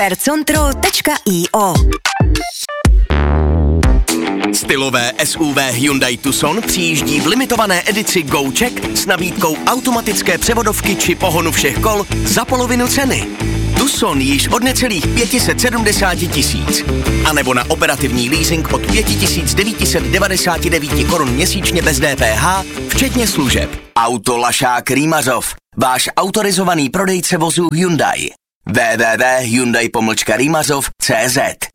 Percontrol.io. Stylové SUV Hyundai Tucson přijíždí v limitované edici GoCheck s nabídkou automatické převodovky či pohonu všech kol za polovinu ceny. Tucson již od necelých 570 000. A nebo na operativní leasing od 5999 korun měsíčně bez DPH, včetně služeb. Autolašák Rýmařov, váš autorizovaný prodejce vozů Hyundai. www.hyundai-rýmařov.cz